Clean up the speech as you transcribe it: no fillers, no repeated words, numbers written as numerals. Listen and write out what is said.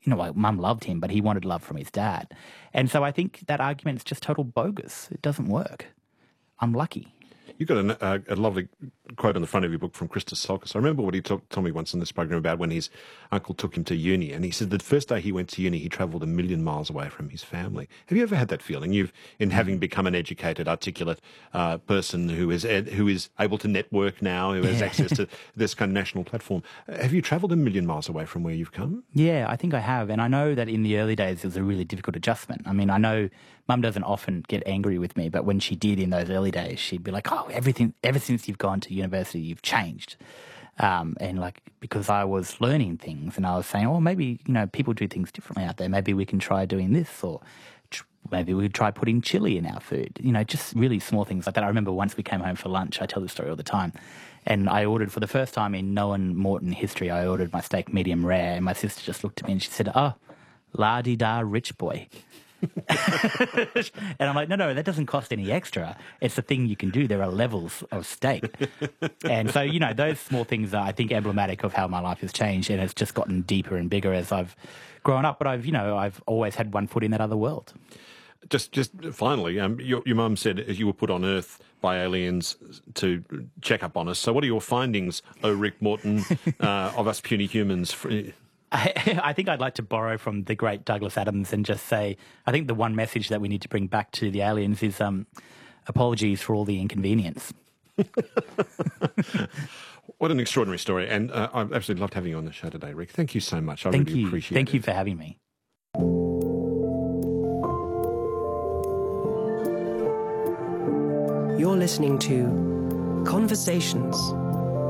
like Mum loved him, but he wanted love from his dad. And so I think that argument's just total bogus. It doesn't work. I'm lucky. You've got a lovely quote on the front of your book from Christos Tsiolkas. I remember what he told me once in this program about when his uncle took him to uni, and he said the first day he went to uni, he travelled 1,000,000 miles away from his family. Have you ever had that feeling? In having become an educated, articulate person who is able to network now, who has access to this kind of national platform, have you travelled 1,000,000 miles away from where you've come? Yeah, I think I have. And I know that in the early days, it was a really difficult adjustment. I mean, I know Mum doesn't often get angry with me, but when she did in those early days, she'd be like, oh, everything, ever since you've gone to university, you've changed. And like, because I was learning things and I was saying, oh, maybe, people do things differently out there. Maybe we can try doing this, or maybe we could try putting chili in our food. Just really small things like that. I remember once we came home for lunch, I tell this story all the time, and I ordered, for the first time in Noah Morton history, I ordered my steak medium rare, and my sister just looked at me and she said, oh, la-di-da, rich boy. And I'm like, no, that doesn't cost any extra. It's a thing you can do. There are levels of steak. And so, those small things are, I think, emblematic of how my life has changed, and it's just gotten deeper and bigger as I've grown up. But I've always had one foot in that other world. Just finally, your mum said you were put on Earth by aliens to check up on us. So what are your findings, Rick Morton, of us puny humans? I think I'd like to borrow from the great Douglas Adams and just say, I think the one message that we need to bring back to the aliens is apologies for all the inconvenience. What an extraordinary story. And I've absolutely loved having you on the show today, Rick. Thank you so much. I really appreciate it. Thank you for having me. You're listening to Conversations